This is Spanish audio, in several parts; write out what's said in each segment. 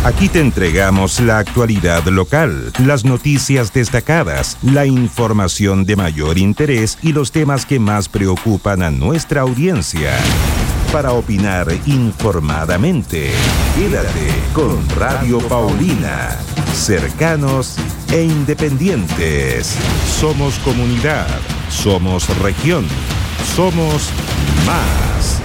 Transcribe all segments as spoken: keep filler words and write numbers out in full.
Aquí te entregamos la actualidad local, las noticias destacadas, la información de mayor interés y los temas que más preocupan a nuestra audiencia. Para opinar informadamente, quédate con Radio Paulina. Cercanos e independientes. Somos comunidad, somos región, somos más.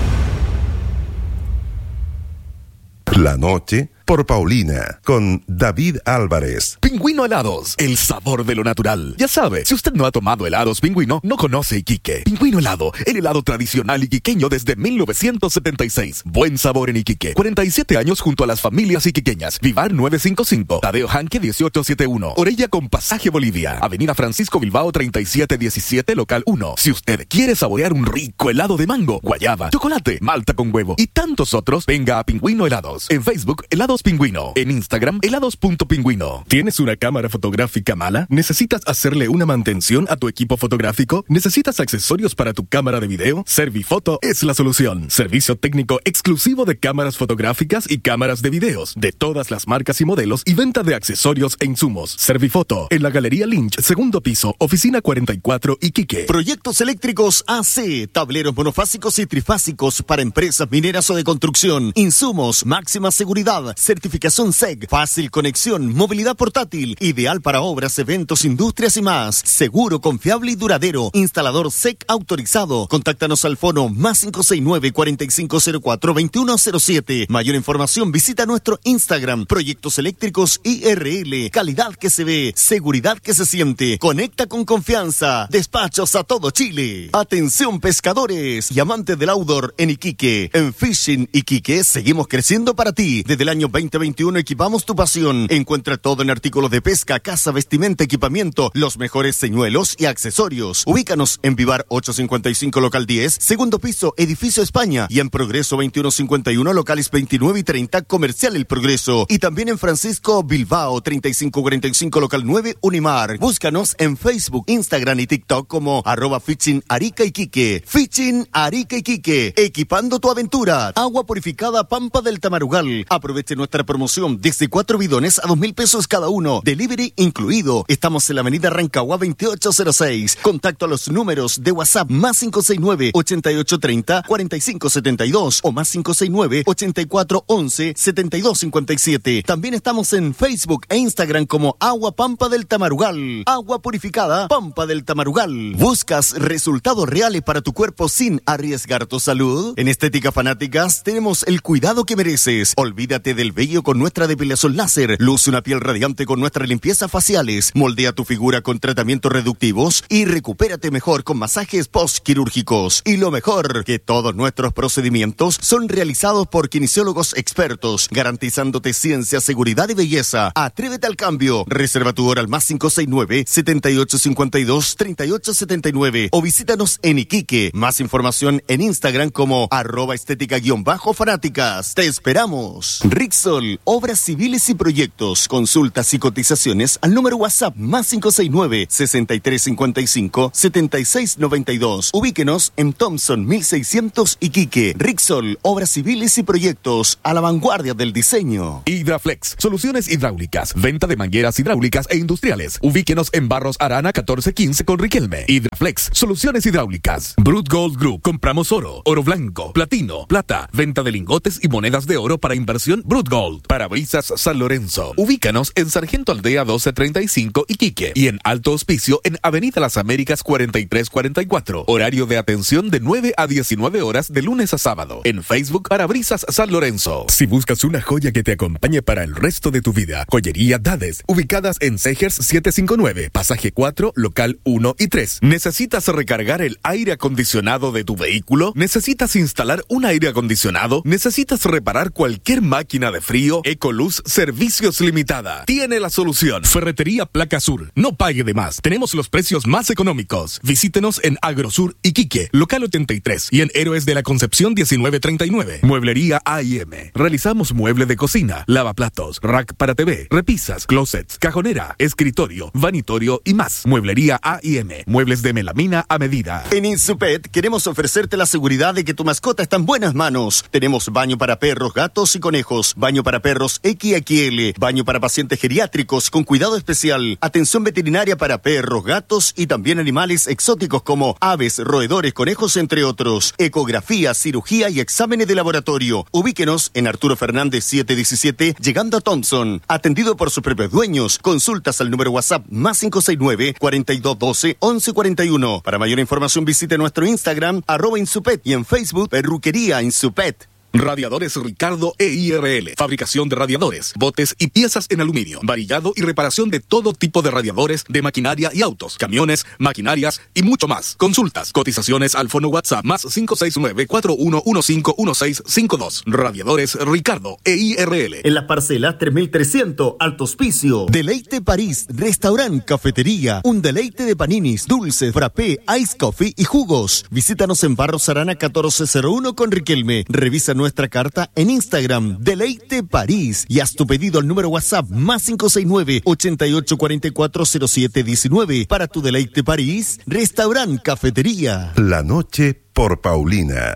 La noche por Paulina, con David Álvarez. Pingüino Helados, el sabor de lo natural. Ya sabe, si usted no ha tomado helados Pingüino, no conoce Iquique. Pingüino Helado, el helado tradicional iquiqueño desde mil novecientos setenta y seis. Buen sabor en Iquique. cuarenta y siete años junto a las familias iquiqueñas. Vivar nueve cinco cinco, Tadeo Janque dieciocho setenta y uno. Orella con Pasaje Bolivia. Avenida Francisco Bilbao treinta y siete diecisiete, local uno. Si usted quiere saborear un rico helado de mango, guayaba, chocolate, malta con huevo y tantos otros, venga a Pingüino Helados. En Facebook, Helados Pingüino. En Instagram, helados.pingüino. ¿Tienes una cámara fotográfica mala? ¿Necesitas hacerle una mantención a tu equipo fotográfico? ¿Necesitas accesorios para tu cámara de video? Servifoto es la solución. Servicio técnico exclusivo de cámaras fotográficas y cámaras de videos, de todas las marcas y modelos, y venta de accesorios e insumos. Servifoto, en la Galería Lynch, segundo piso, oficina cuarenta y cuatro, Iquique. Proyectos eléctricos A C, tableros monofásicos y trifásicos para empresas mineras o de construcción. Insumos, máxima seguridad, certificación S E C, fácil conexión, movilidad portátil, ideal para obras, eventos, industrias y más. Seguro, confiable y duradero. Instalador S E C autorizado. Contáctanos al fono más cinco seis nueve, cuatro cinco cero cuatro, dos uno cero siete. Mayor información visita nuestro Instagram. Proyectos eléctricos I R L. Calidad que se ve, seguridad que se siente. Conecta con confianza. Despachos a todo Chile. Atención pescadores y amantes del outdoor en Iquique. En Fishing Iquique seguimos creciendo para ti. Desde el año veinte veintiuno equipamos tu pasión. Encuentra todo en artículos de pesca, caza, vestimenta, equipamiento, los mejores señuelos y accesorios. Ubícanos en Vivar ochocientos cincuenta y cinco, local diez, segundo piso, edificio España, y en Progreso veintiuno cincuenta y uno, locales veintinueve y treinta, comercial El Progreso, y también en Francisco Bilbao treinta y cinco cuarenta y cinco, local nueve, Unimar. Búscanos en Facebook, Instagram y TikTok como arroba Fishing Arica Iquique. Fishing Arica Iquique, equipando tu aventura. Agua purificada Pampa del Tamarugal. Aproveche nuestra promoción desde cuatro bidones a dos mil pesos cada uno. Delivery incluido. Estamos en la avenida Rancagua veintiocho cero seis. Contacto a los números de WhatsApp más cinco seis nueve, ochenta y ocho treinta, cuarenta y cinco setenta y dos o más cinco seis nueve, ochenta y cuatro once, setenta y dos cincuenta y siete. También estamos en Facebook e Instagram como Agua Pampa del Tamarugal. Agua purificada Pampa del Tamarugal. ¿Buscas resultados reales para tu cuerpo sin arriesgar tu salud? En Estética Fanáticas tenemos el cuidado que mereces. Olvídate del vello con nuestra depilación láser. Luce una piel radiante con nuestras limpiezas faciales. Moldea tu figura con tratamientos reductivos y recupérate mejor con masajes postquirúrgicos. Y lo mejor, que todos nuestros procedimientos son realizados por kinesiólogos expertos, garantizándote ciencia, seguridad y belleza. Atrévete al cambio. Reserva tu hora al más cinco seis nueve, setenta y ocho cincuenta y dos, treinta y ocho setenta y nueve o visítanos en Iquique. Más información en Instagram como arroba estética guión bajo fanáticas. Te esperamos. Rixol, obras civiles y proyectos. Consultas y cotizaciones al número WhatsApp más cinco seis nueve, sesenta y tres cincuenta y cinco, setenta y seis noventa y dos. Ubíquenos en Thompson mil seiscientos Iquique. Rixol, obras civiles y proyectos a la vanguardia del diseño. Hidraflex, soluciones hidráulicas, venta de mangueras hidráulicas e industriales. Ubíquenos en Barros Arana catorce quince con Riquelme. Hidraflex, soluciones hidráulicas. Brut Gold Group, compramos oro, oro blanco, platino, plata, venta de lingotes y monedas de oro para inversión Brut Gold. Parabrisas San Lorenzo. Ubícanos en Sargento Aldea doce treinta y cinco Iquique y en Alto Hospicio en Avenida Las Américas cuarenta y tres cuarenta y cuatro. Horario de atención de nueve a diecinueve horas de lunes a sábado. En Facebook Parabrisas San Lorenzo. Si buscas una joya que te acompañe para el resto de tu vida, Joyería Dades, ubicadas en Segers setecientos cincuenta y nueve, pasaje cuatro, local uno y tres. ¿Necesitas recargar el aire acondicionado de tu vehículo? ¿Necesitas instalar un aire acondicionado? ¿Necesitas reparar cualquier máquina de frío? Ecoluz Servicios Limitada tiene la solución. Ferretería Placa Sur. No pague de más. Tenemos los precios más económicos. Visítenos en Agrosur Iquique, local ochenta y tres, y en Héroes de la Concepción diecinueve treinta y nueve. Mueblería A y M. Realizamos mueble de cocina, lavaplatos, rack para T V, repisas, closets, cajonera, escritorio, vanitorio y más. Mueblería A y M. Muebles de melamina a medida. En Insupet queremos ofrecerte la seguridad de que tu mascota está en buenas manos. Tenemos baño para perros, gatos y conejos, baño baño para perros equis equis ele, baño para pacientes geriátricos con cuidado especial, atención veterinaria para perros, gatos y también animales exóticos como aves, roedores, conejos, entre otros. Ecografía, cirugía y exámenes de laboratorio. Ubíquenos en Arturo Fernández setecientos diecisiete, llegando a Thompson. Atendido por sus propios dueños. Consultas al número WhatsApp más cinco seis nueve, cuarenta y dos doce, once cuarenta y uno. Para mayor información visite nuestro Instagram, arroba Insupet, y en Facebook, Perruquería Insupet. Radiadores Ricardo E I R L. Fabricación de radiadores, botes y piezas en aluminio. Varillado y reparación de todo tipo de radiadores, de maquinaria y autos, camiones, maquinarias y mucho más. Consultas, cotizaciones al fono WhatsApp más cinco seis nueve, cuatro uno uno cinco uno seis cinco dos. Radiadores Ricardo E I R L. En las parcelas tres mil trescientos, Alto Hospicio. Deleite París, restaurante, cafetería. Un deleite de paninis, dulces, frappé, ice coffee y jugos. Visítanos en Barros Arana catorce cero uno con Riquelme. Revisa nuestra carta en Instagram, Deleite París, y haz tu pedido al número WhatsApp más cinco seis nueve, ochenta y ocho cuarenta y cuatro cero siete diecinueve. Para tu Deleite París, restaurante, cafetería. La noche por Paulina.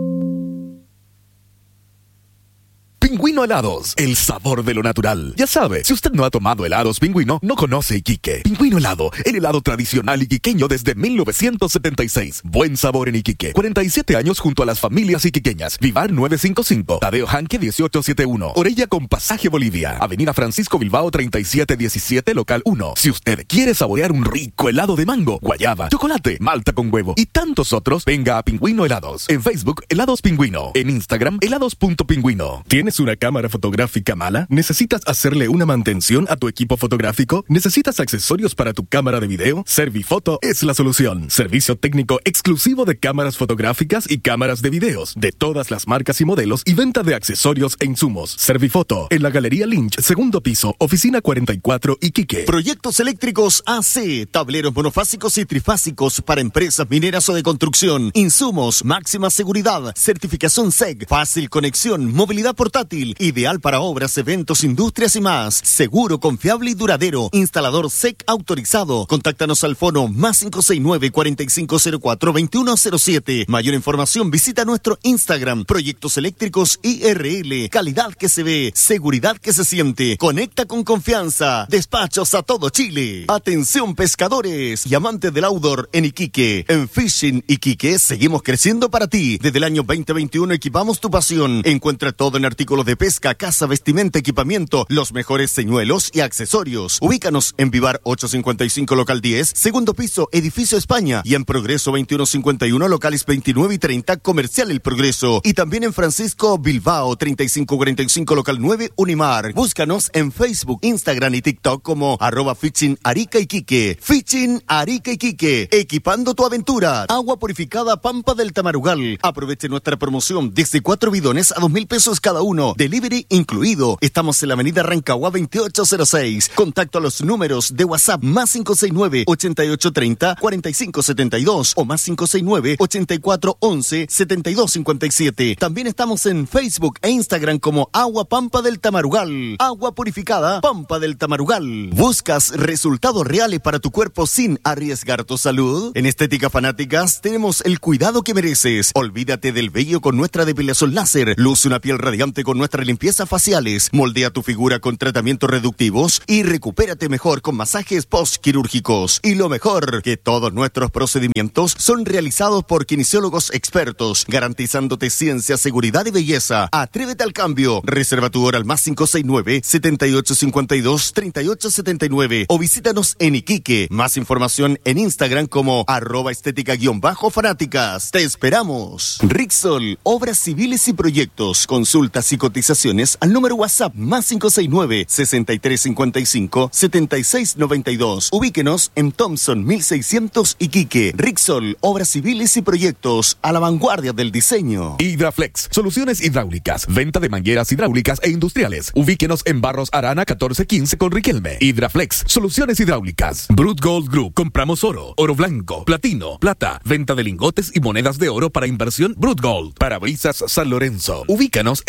Pingüino Helados, el sabor de lo natural. Ya sabe, si usted no ha tomado helados Pingüino, no conoce Iquique. Pingüino Helado, el helado tradicional iquiqueño desde mil novecientos setenta y seis. Buen sabor en Iquique. cuarenta y siete años junto a las familias iquiqueñas. Vivar novecientos cincuenta y cinco. Tadeo Janque dieciocho setenta y uno. Orella con pasaje Bolivia. Avenida Francisco Bilbao treinta y siete diecisiete, local uno. Si usted quiere saborear un rico helado de mango, guayaba, chocolate, malta con huevo y tantos otros, venga a Pingüino Helados. En Facebook, Helados Pingüino. En Instagram, helados.pingüino. ¿Tienes una cámara fotográfica mala? ¿Necesitas hacerle una mantención a tu equipo fotográfico? ¿Necesitas accesorios para tu cámara de video? Servifoto es la solución. Servicio técnico exclusivo de cámaras fotográficas y cámaras de videos, de todas las marcas y modelos, y venta de accesorios e insumos. Servifoto, en la Galería Lynch, segundo piso, oficina cuarenta y cuatro, Iquique. Proyectos eléctricos A C, tableros monofásicos y trifásicos para empresas mineras o de construcción, insumos, máxima seguridad, certificación S E C, fácil conexión, movilidad portátil, ideal para obras, eventos, industrias y más. Seguro, confiable y duradero. Instalador S E C autorizado. Contáctanos al fono más cinco seis nueve, cuarenta y cinco cero cuatro, veintiuno cero siete. Mayor información visita nuestro Instagram, Proyectos Eléctricos I R L. Calidad que se ve, seguridad que se siente. Conecta con confianza. Despachos a todo Chile. Atención pescadores y amantes del outdoor en Iquique. En Fishing Iquique seguimos creciendo para ti. Desde el año veinte veintiuno equipamos tu pasión. Encuentra todo en artículos de pesca, caza, vestimenta, equipamiento, los mejores señuelos y accesorios. Ubícanos en Vivar ochocientos cincuenta y cinco, local diez, segundo piso, edificio España, y en Progreso veintiuno cincuenta y uno, locales veintinueve y treinta, comercial El Progreso, y también en Francisco Bilbao treinta y cinco cuarenta y cinco, local nueve, Unimar. Búscanos en Facebook, Instagram y TikTok como arroba Fishing Arica Iquique. Fishing Arica Iquique, equipando tu aventura. Agua purificada Pampa del Tamarugal. Aproveche nuestra promoción desde cuatro bidones a dos mil pesos cada uno. Delivery incluido. Estamos en la avenida Rancagua veintiocho cero seis. Contacto a los números de WhatsApp más cinco seis nueve, ochenta y ocho treinta, cuarenta y cinco setenta y dos o más cinco seis nueve, ochenta y cuatro once, setenta y dos cincuenta y siete. También estamos en Facebook e Instagram como Agua Pampa del Tamarugal. Agua purificada Pampa del Tamarugal. ¿Buscas resultados reales para tu cuerpo sin arriesgar tu salud? En Estética Fanáticas tenemos el cuidado que mereces. Olvídate del vello con nuestra depilación láser. Luce una piel radiante con nuestra limpieza faciales. Moldea tu figura con tratamientos reductivos y recupérate mejor con masajes postquirúrgicos. Y lo mejor, que todos nuestros procedimientos son realizados por kinesiólogos expertos, garantizándote ciencia, seguridad y belleza. Atrévete al cambio. Reserva tu hora al más cinco seis nueve, setenta y ocho cincuenta y dos, treinta y ocho setenta y nueve o visítanos en Iquique. Más información en Instagram como arroba estética-fanáticas. Te esperamos. Rixol, obras civiles y proyectos. Consultas y cotizaciones al número WhatsApp más cinco seis nueve, sesenta y tres cincuenta y cinco, setenta y seis noventa y dos. Ubíquenos en Thompson mil seiscientos Iquique. Rixol, obras civiles y proyectos a la vanguardia del diseño. Hidraflex, soluciones hidráulicas, venta de mangueras hidráulicas e industriales. Ubíquenos en Barros Arana catorce quince con Riquelme. Hidraflex, soluciones hidráulicas. Brut Gold Group, compramos oro, oro blanco, platino, plata, venta de lingotes y monedas de oro para inversión Brut Gold. Parabrisas San Lorenzo. Ubícanos en Sargento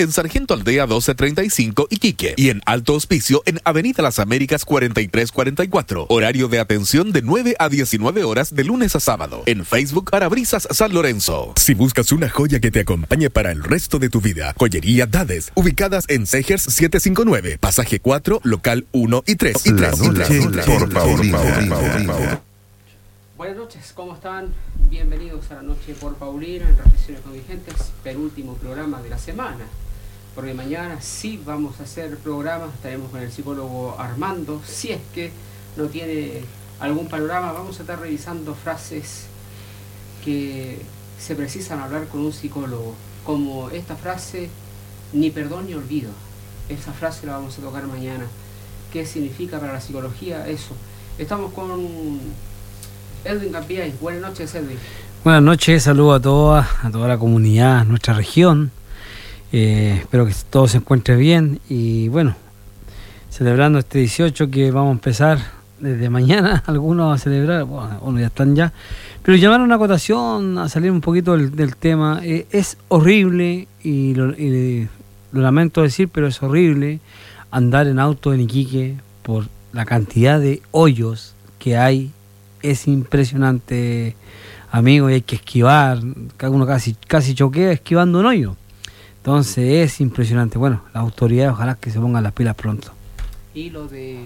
Fraccionamiento Aldea doce treinta y cinco, Iquique. Y en Alto Hospicio, en Avenida Las Américas cuarenta y tres cuarenta y cuatro. Horario de atención de nueve a diecinueve horas de lunes a sábado. En Facebook, Parabrisas San Lorenzo. Si buscas una joya que te acompañe para el resto de tu vida, Joyería Dades, ubicadas en Segers setecientos cincuenta y nueve, pasaje cuatro, local uno y tres. Y La tres. noche por Paulina. Buenas noches, ¿cómo están? Bienvenidos a la noche por Paulina, en Reflexiones Convergentes, penúltimo programa de la semana. Porque mañana sí vamos a hacer programa, estaremos con el psicólogo Armando. Si es que no tiene algún panorama, vamos a estar revisando frases que se precisan hablar con un psicólogo. Como esta frase, ni perdón ni olvido. Esa frase la vamos a tocar mañana. ¿Qué significa para la psicología eso? Estamos con Edwin Campiay. Buenas noches, Edwin. Buenas noches, saludos a toda, a toda la comunidad, a nuestra región. Eh, espero que todo se encuentre bien y bueno, celebrando este dieciocho que vamos a empezar desde mañana, algunos a celebrar, bueno, unos ya están ya, pero llamar a una acotación, a salir un poquito del, del tema. Eh, es horrible y lo, y lo lamento decir, pero es horrible andar en auto en Iquique por la cantidad de hoyos que hay. Es impresionante, amigo, y hay que esquivar, uno casi, casi choquea esquivando un hoyo. Entonces es impresionante. Bueno, las autoridades ojalá que se pongan las pilas pronto. ¿Y lo de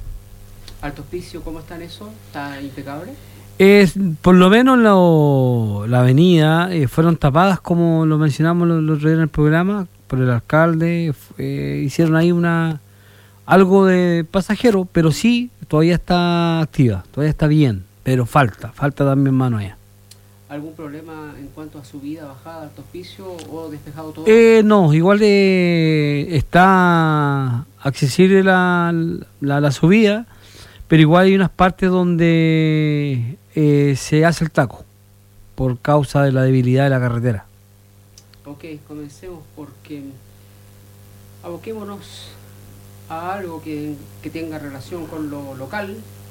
Alto Hospicio, cómo está en eso? ¿Está impecable? Es, por lo menos lo, la avenida eh, fueron tapadas, como lo mencionamos el otro día en el programa, por el alcalde. Eh, hicieron ahí una algo de pasajero, pero sí, todavía está activa, todavía está bien, pero falta, falta también mano allá. ¿Algún problema en cuanto a subida, bajada, Alto Hospicio o despejado todo? Eh, no, igual eh, está accesible la, la, la subida, pero igual hay unas partes donde eh, se hace el taco por causa de la debilidad de la carretera. Ok, comencemos porque aboquémonos a algo que, que tenga relación con lo local,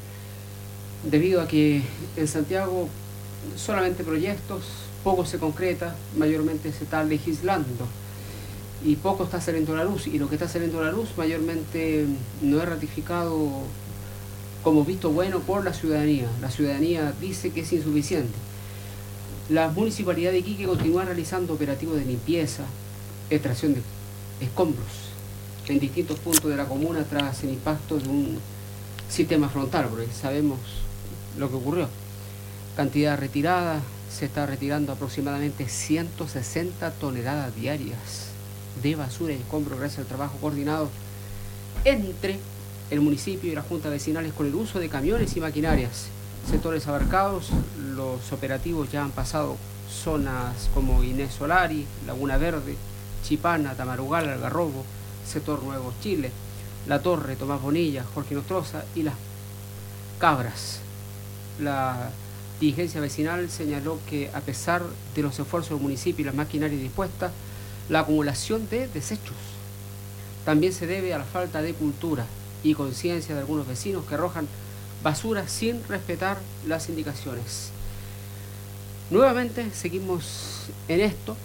debido a que en Santiago solamente proyectos, poco se concreta, mayormente se está legislando y poco está saliendo a la luz, y lo que está saliendo a la luz mayormente no es ratificado como visto bueno por la ciudadanía. La ciudadanía dice que es insuficiente. La municipalidad de Iquique continúa realizando operativos de limpieza, extracción de escombros en distintos puntos de la comuna tras el impacto de un sistema frontal, porque sabemos lo que ocurrió. Cantidad retirada, se está retirando aproximadamente ciento sesenta toneladas diarias de basura y escombros gracias al trabajo coordinado entre el municipio y las juntas vecinales con el uso de camiones y maquinarias. Sectores abarcados, los operativos ya han pasado zonas como Inés Solari, Laguna Verde, Chipana, Tamarugal, Algarrobo, Sector Nuevo Chile, La Torre, Tomás Bonilla, Jorge Nostroza y Las Cabras. La dirigencia vecinal señaló que a pesar de los esfuerzos del municipio y la maquinaria dispuesta, la acumulación de desechos también se debe a la falta de cultura y conciencia de algunos vecinos que arrojan basura sin respetar las indicaciones. Nuevamente seguimos en esto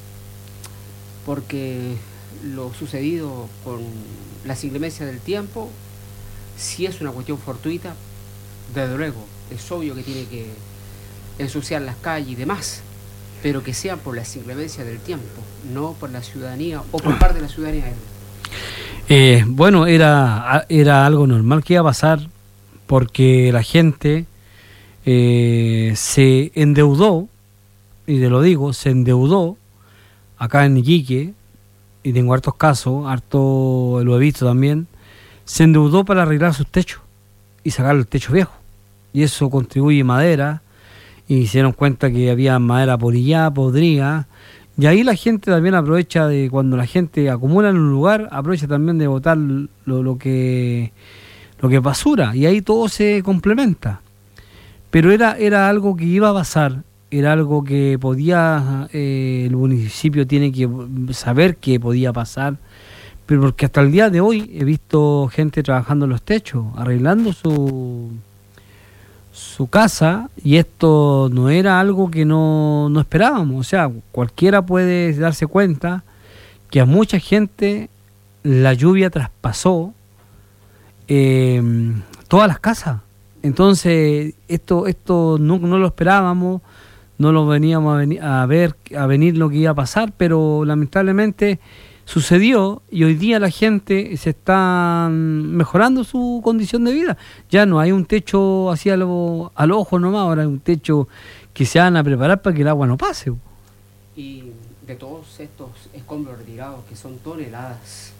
porque lo sucedido con las inclemencias del tiempo, si es una cuestión fortuita, desde luego, es obvio que tiene que ensuciar las calles y demás, pero que sean por las inclemencias del tiempo, no por la ciudadanía o por parte de la ciudadanía. Eh, bueno, era, era algo normal que iba a pasar porque la gente eh, se endeudó, y te lo digo, se endeudó acá en Iquique, y tengo hartos casos, harto lo he visto también, se endeudó para arreglar sus techos y sacar el techo viejo. Y eso contribuye madera, y se dieron cuenta que había madera porillada, podrida, y ahí la gente también aprovecha de, cuando la gente acumula en un lugar, aprovecha también de botar lo, lo que lo que es basura, y ahí todo se complementa. Pero era, era algo que iba a pasar, era algo que podía, eh, el municipio tiene que saber que podía pasar, pero porque hasta el día de hoy he visto gente trabajando en los techos, arreglando su su casa, y esto no era algo que no, no esperábamos. O sea, cualquiera puede darse cuenta que a mucha gente la lluvia traspasó eh, todas las casas. Entonces esto esto no, no lo esperábamos, no lo veníamos a, venir, a ver a venir lo que iba a pasar, pero lamentablemente sucedió y hoy día la gente se está mejorando su condición de vida. Ya no hay un techo así al, al ojo nomás, ahora hay un techo que se van a preparar para que el agua no pase. Y de todos estos escombros retirados, que son toneladas,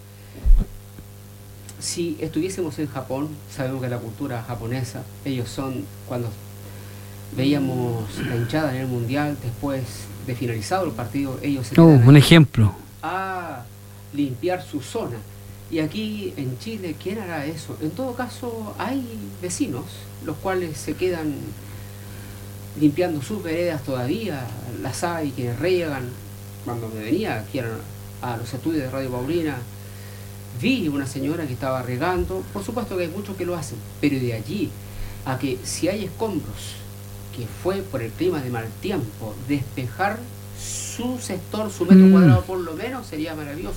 si estuviésemos en Japón, sabemos que la cultura japonesa, ellos son, cuando veíamos la hinchada en el Mundial, después de finalizado el partido, ellos se Oh, quedan un ahí ejemplo. a limpiar su zona. Y aquí en Chile, ¿quién hará eso? En todo caso, hay vecinos, los cuales se quedan limpiando sus veredas todavía, las hay, quienes riegan. Cuando me venía aquí a, a los estudios de Radio Paulina, vi una señora que estaba regando. Por supuesto que hay muchos que lo hacen, pero de allí a que si hay escombros, que fue por el clima de mal tiempo, despejar su sector, su metro Mm. cuadrado por lo menos, sería maravilloso.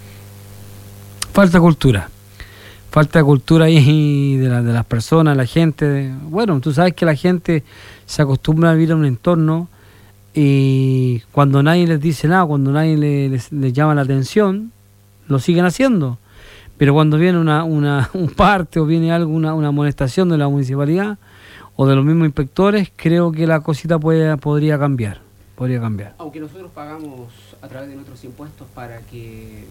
Falta cultura. Falta cultura ahí de, la, de las personas, la gente. Bueno, tú sabes que la gente se acostumbra a vivir en un entorno y cuando nadie les dice nada, cuando nadie les, les, les llama la atención, lo siguen haciendo. Pero cuando viene una, una, un parte o viene algo, una, una amonestación de la municipalidad o de los mismos inspectores, creo que la cosita puede, podría cambiar. Podría cambiar. Aunque nosotros pagamos a través de nuestros impuestos para que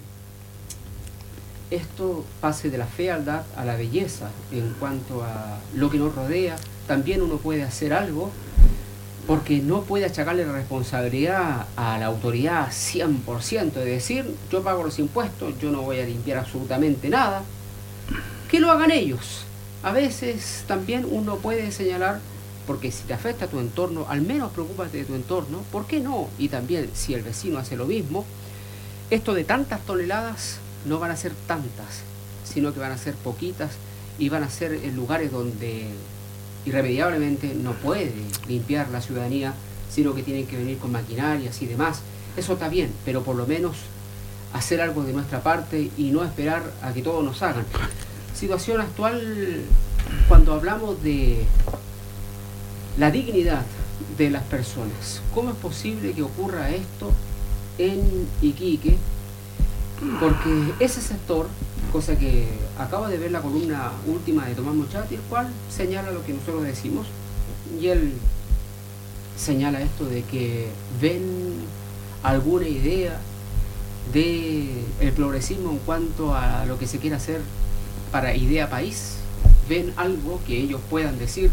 esto pase de la fealdad a la belleza en cuanto a lo que nos rodea, también uno puede hacer algo, porque no puede achacarle la responsabilidad a la autoridad cien por ciento, de decir, yo pago los impuestos, yo no voy a limpiar absolutamente nada, que lo hagan ellos. A veces también uno puede señalar, porque si te afecta a tu entorno, al menos preocúpate de tu entorno, ¿por qué no? Y también si el vecino hace lo mismo, esto de tantas toneladas no van a ser tantas, sino que van a ser poquitas y van a ser en lugares donde irremediablemente no puede limpiar la ciudadanía, sino que tienen que venir con maquinarias y demás. Eso está bien, pero por lo menos hacer algo de nuestra parte y no esperar a que todos nos hagan. Situación actual, cuando hablamos de la dignidad de las personas, ¿cómo es posible que ocurra esto en Iquique? Porque ese sector, cosa que acabo de ver la columna última de Tomás Mochati, el cual señala lo que nosotros decimos, y él señala esto de que ven alguna idea de el progresismo en cuanto a lo que se quiere hacer para Idea País, ven algo que ellos puedan decir.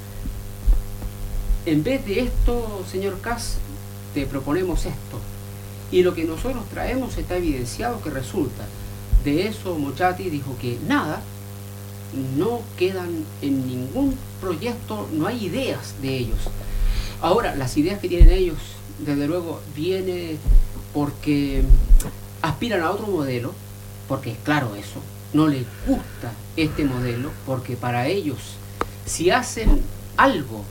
En vez de esto, señor Kass, te proponemos esto. Y lo que nosotros traemos está evidenciado que resulta. De eso Mochati dijo que nada, no quedan en ningún proyecto, no hay ideas de ellos. Ahora, las ideas que tienen ellos, desde luego, viene porque aspiran a otro modelo, porque claro eso, no les gusta este modelo, porque para ellos, si hacen algo,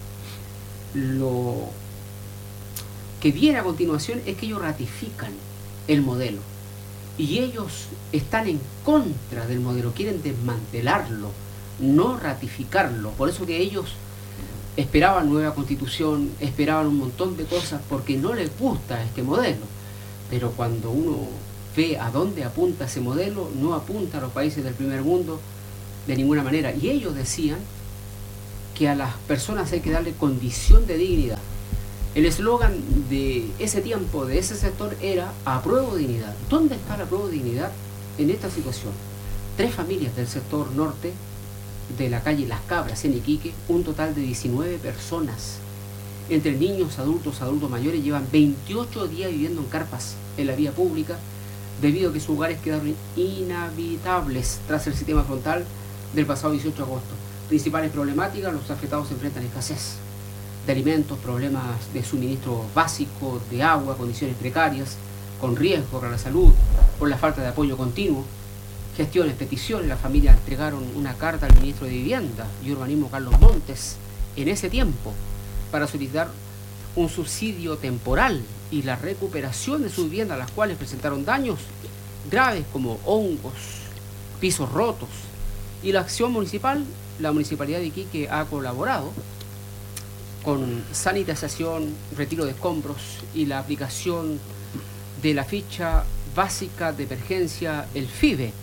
lo que viene a continuación es que ellos ratifican el modelo y ellos están en contra del modelo, quieren desmantelarlo, no ratificarlo. Por eso que ellos esperaban nueva constitución, esperaban un montón de cosas porque no les gusta este modelo. Pero cuando uno ve a dónde apunta ese modelo, no apunta a los países del primer mundo de ninguna manera. Y ellos decían que a las personas hay que darle condición de dignidad. El eslogan de ese tiempo, de ese sector, era apruebo dignidad. ¿Dónde está la apruebo dignidad en esta situación? Tres familias del sector norte de la calle Las Cabras en Iquique, un total de diecinueve personas, entre niños, adultos, adultos mayores, llevan veintiocho días viviendo en carpas en la vía pública debido a que sus hogares quedaron inhabitables tras el sistema frontal del pasado dieciocho de agosto. Principales problemáticas, los afectados se enfrentan a escasez de alimentos, problemas de suministro básico, de agua, condiciones precarias, con riesgo para la salud, por la falta de apoyo continuo, gestiones, peticiones. La familia entregaron una carta al ministro de Vivienda y Urbanismo, Carlos Montes, en ese tiempo, para solicitar un subsidio temporal y la recuperación de sus viviendas, las cuales presentaron daños graves como hongos, pisos rotos. Y la acción municipal, la Municipalidad de Iquique ha colaborado con sanitización, retiro de escombros y la aplicación de la ficha básica de emergencia, el FIBE.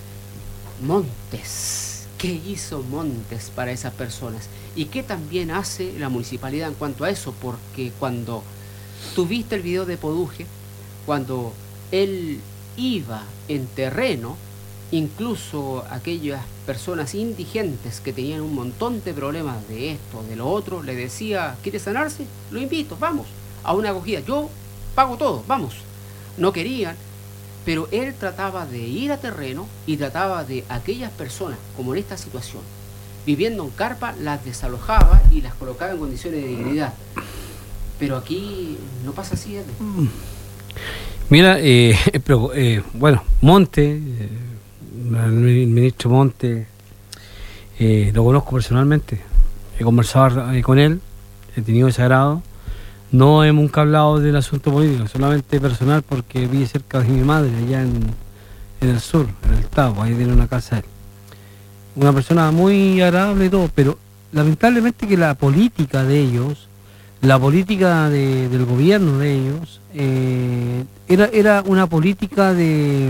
Montes, ¿qué hizo Montes para esas personas? ¿Y qué también hace la municipalidad en cuanto a eso? Porque cuando tuviste el video de Poduje, cuando él iba en terreno, incluso aquellas personas indigentes que tenían un montón de problemas de esto, de lo otro, le decía, ¿quiere sanarse? Lo invito, vamos, a una acogida, yo pago todo, vamos. No querían, pero él trataba de ir a terreno y trataba de aquellas personas, como en esta situación, viviendo en carpa, las desalojaba y las colocaba en condiciones de dignidad. Pero aquí no pasa así, ¿eh? Mira, eh, pero, eh, bueno, Monte, eh, el ministro Monte, eh, lo conozco personalmente, he conversado eh, con él, he tenido ese agrado. No hemos nunca hablado del asunto político, solamente personal, porque vive cerca de mi madre, allá en, en el sur, en el Tabo, ahí tiene una casa él. Una persona muy agradable y todo, pero lamentablemente que la política de ellos, la política de, del gobierno de ellos, eh, era, era una política de,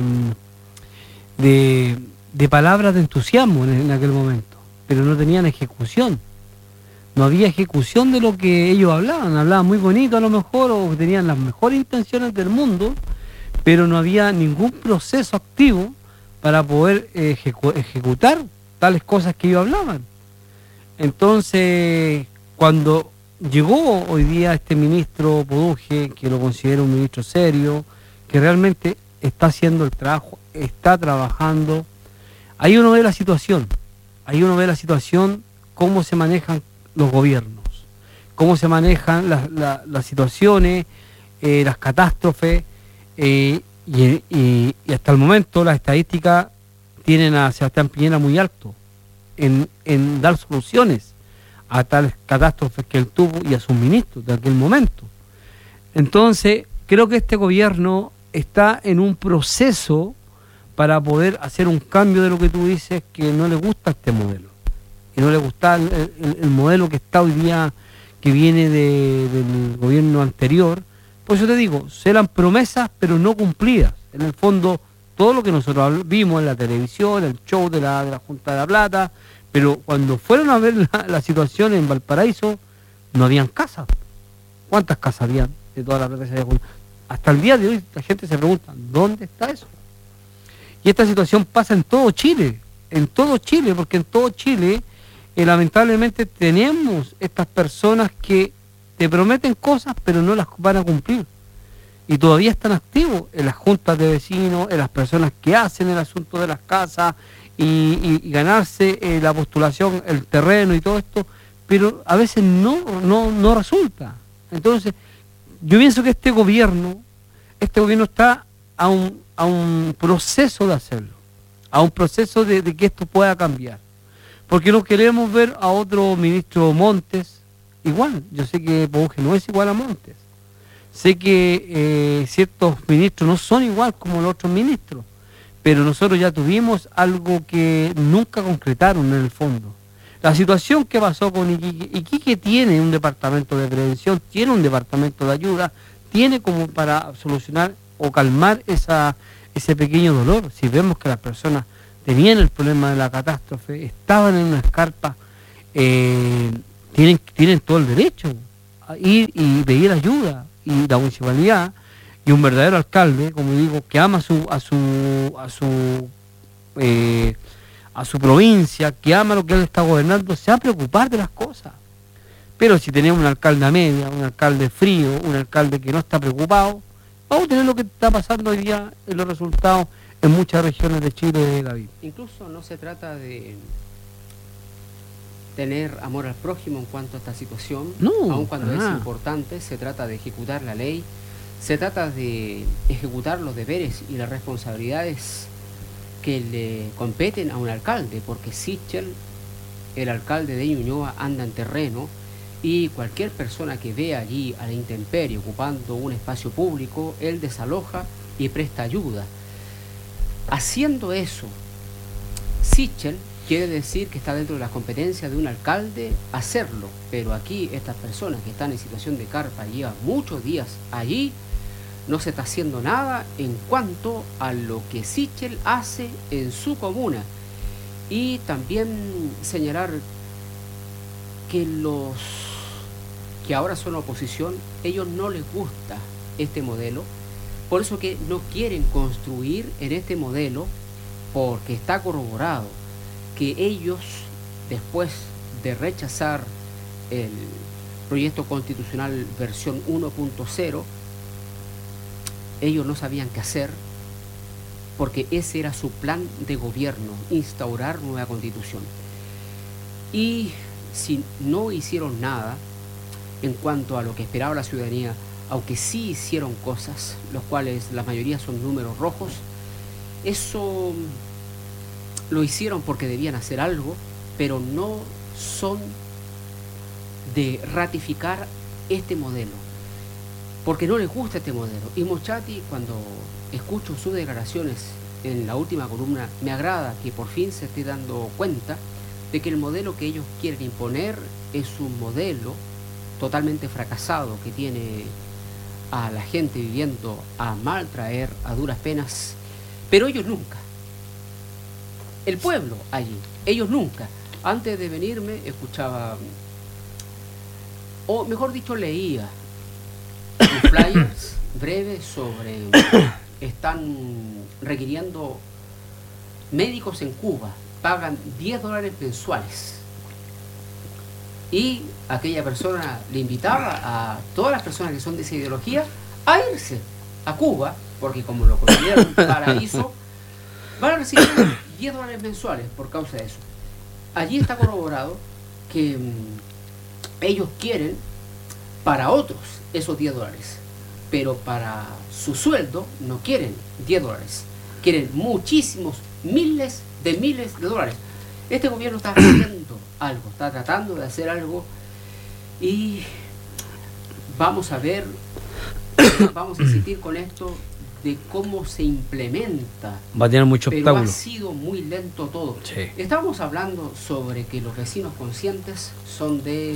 de, de palabras de entusiasmo en, en aquel momento, pero no tenían ejecución. No había ejecución de lo que ellos hablaban, hablaban muy bonito a lo mejor, o tenían las mejores intenciones del mundo, pero no había ningún proceso activo para poder ejecu ejecutar tales cosas que ellos hablaban. Entonces, cuando llegó hoy día este ministro Poduje, que lo considero un ministro serio, que realmente está haciendo el trabajo, está trabajando, ahí uno ve la situación, ahí uno ve la situación, cómo se manejan los gobiernos, cómo se manejan las, las, las situaciones, eh, las catástrofes, eh, y, y, y hasta el momento las estadísticas tienen a Sebastián Piñera muy alto en, en dar soluciones a tales catástrofes que él tuvo y a sus ministros de aquel momento. Entonces, creo que este gobierno está en un proceso para poder hacer un cambio de lo que tú dices, que no le gusta este modelo. Y no le gusta el, el, el modelo que está hoy día, que viene de, del gobierno anterior. Por eso te digo, eran promesas pero no cumplidas. En el fondo, todo lo que nosotros vimos en la televisión, el show de la, de la Junta de la Plata, pero cuando fueron a ver la, la situación en Valparaíso, no habían casas. ¿Cuántas casas habían de toda la plata que se había juntado? Hasta el día de hoy la gente se pregunta, ¿dónde está eso? Y esta situación pasa en todo Chile, en todo Chile, porque en todo Chile eh, lamentablemente tenemos estas personas que te prometen cosas pero no las van a cumplir. Y todavía están activos en las juntas de vecinos, en las personas que hacen el asunto de las casas y, y, y ganarse eh, la postulación, el terreno y todo esto, pero a veces no, no, no resulta. Entonces, yo pienso que este gobierno, este gobierno está a un, a un proceso de hacerlo, a un proceso de, de que esto pueda cambiar. Porque no queremos ver a otro ministro Montes igual. Yo sé que Poduje no es igual a Montes. Sé que eh, ciertos ministros no son igual como los otros ministros, pero nosotros ya tuvimos algo que nunca concretaron en el fondo. La situación que pasó con Iquique, Iquique tiene un departamento de prevención, tiene un departamento de ayuda, tiene como para solucionar o calmar esa, ese pequeño dolor. Si vemos que las personas tenían el problema de la catástrofe, estaban en una escarpa, eh, tienen, tienen todo el derecho a ir y pedir ayuda. Y la municipalidad y un verdadero alcalde, como digo, que ama a su a su a su eh, a su provincia, que ama lo que él está gobernando, se va a preocupar de las cosas. Pero si tenemos un alcalde a media, un alcalde frío, un alcalde que no está preocupado, vamos a tener lo que está pasando hoy día en los resultados en muchas regiones de Chile, David. Incluso no se trata de tener amor al prójimo en cuanto a esta situación, no, aun cuando ah. es importante, se trata de ejecutar la ley, se trata de ejecutar los deberes y las responsabilidades que le competen a un alcalde, porque Sichel, el alcalde de Ñuñoa, anda en terreno y cualquier persona que vea allí a la intemperie ocupando un espacio público, él desaloja y presta ayuda. Haciendo eso, Sichel quiere decir que está dentro de las competencias de un alcalde hacerlo, pero aquí estas personas que están en situación de carpa y llevan muchos días allí, no se está haciendo nada en cuanto a lo que Sichel hace en su comuna. Y también señalar que los que ahora son oposición, ellos no les gusta este modelo, por eso que no quieren construir en este modelo, porque está corroborado que ellos, después de rechazar el proyecto constitucional versión uno punto cero, ellos no sabían qué hacer, porque ese era su plan de gobierno, instaurar nueva constitución. Y si no hicieron nada en cuanto a lo que esperaba la ciudadanía, aunque sí hicieron cosas, los cuales la mayoría son números rojos, eso lo hicieron porque debían hacer algo, pero no son de ratificar este modelo, porque no les gusta este modelo. Y Moschati, cuando escucho sus declaraciones en la última columna, me agrada que por fin se esté dando cuenta de que el modelo que ellos quieren imponer es un modelo totalmente fracasado, que tiene a la gente viviendo a maltraer a duras penas, pero ellos nunca. El pueblo allí, ellos nunca. Antes de venirme escuchaba, o mejor dicho leía, un flyers breve sobre, están requiriendo médicos en Cuba, pagan diez dólares mensuales. Y aquella persona le invitaba a todas las personas que son de esa ideología a irse a Cuba, porque como lo consideran un paraíso, van a recibir diez dólares mensuales por causa de eso. Allí está corroborado que mmm, ellos quieren para otros esos diez dólares, pero para su sueldo no quieren diez dólares, quieren muchísimos, miles de miles de dólares. Este gobierno está haciendo algo, está tratando de hacer algo, y vamos a ver, vamos a insistir con esto de cómo se implementa. Va a tener muchos pero obstáculos. Ha sido muy lento todo. Sí. Estábamos hablando sobre que los vecinos conscientes son de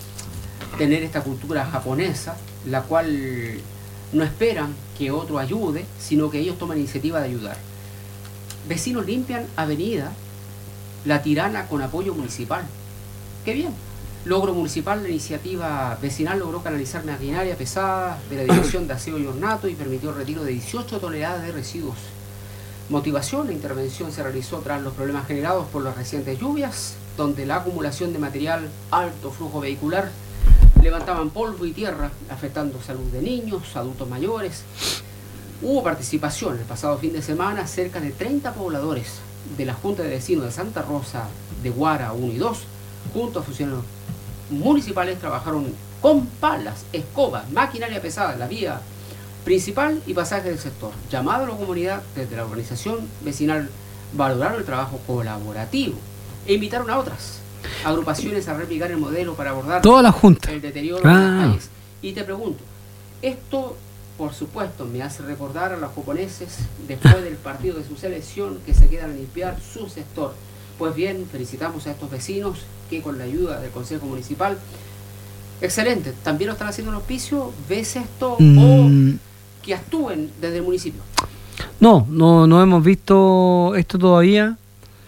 tener esta cultura japonesa, la cual no esperan que otro ayude, sino que ellos toman iniciativa de ayudar. Vecinos limpian avenida La Tirana con apoyo municipal. ¡Qué bien! Logro municipal, la iniciativa vecinal logró canalizar maquinaria pesada de la Dirección de Aseo y Ornato y permitió el retiro de dieciocho toneladas de residuos. Motivación: la intervención se realizó tras los problemas generados por las recientes lluvias, donde la acumulación de material, alto flujo vehicular, levantaban polvo y tierra, afectando salud de niños, adultos mayores. Hubo participación el pasado fin de semana, cerca de treinta pobladores de la Junta de Vecinos de Santa Rosa de Guara uno y dos, junto a funcionarios municipales, trabajaron con palas, escobas, maquinaria pesada en la vía principal y pasajes del sector. Llamado a la comunidad desde la organización vecinal, valoraron el trabajo colaborativo e invitaron a otras agrupaciones a replicar el modelo para abordar toda la junta, el deterioro claro, de las calles. Y te pregunto, esto por supuesto me hace recordar a los japoneses después del partido de su selección, que se quedan a limpiar su sector. Pues bien, felicitamos a estos vecinos que con la ayuda del Consejo Municipal, excelente, también lo están haciendo en Hospicio. ¿Ves esto? Mm. O que actúen desde el municipio. No, no, no hemos visto esto todavía,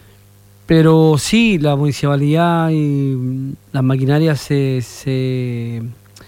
pero sí, la municipalidad y las maquinarias se, se,